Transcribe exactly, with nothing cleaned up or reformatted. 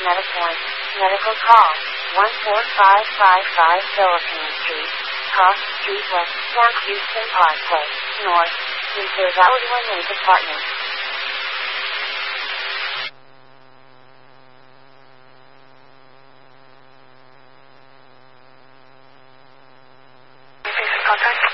MediPoint. Medical call. one four five five five Philippine Street. Cross Street West. South Houston Parkway. North. Cedar Valley one A Department. Contact.